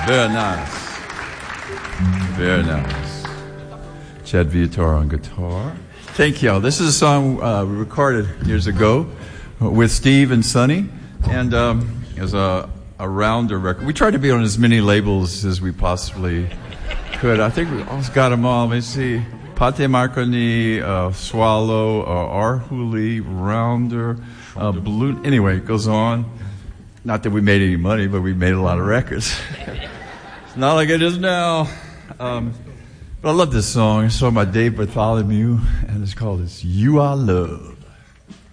Very nice. Very nice. Chad Viator on guitar. Thank y'all. This is a song we recorded years ago with Steve and Sonny, and it was a rounder record. We tried to be on as many labels as we possibly could. I think we almost got them all. Let me see. Pate Marconi, Swallow, Arhuli, Rounder, Blue. Anyway, it goes on. Not that we made any money, but we made a lot of records. It's not like it is now. But I love this song. It's sung by Dave Bartholomew, and it's called "You Are Love."